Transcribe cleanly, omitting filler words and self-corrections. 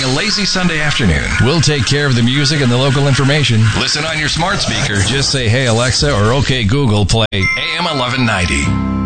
lazy Sunday afternoon. We'll take care of the music and the local information. Listen on your smart speaker. Just say, hey, Alexa, or okay, Google, play AM 1190.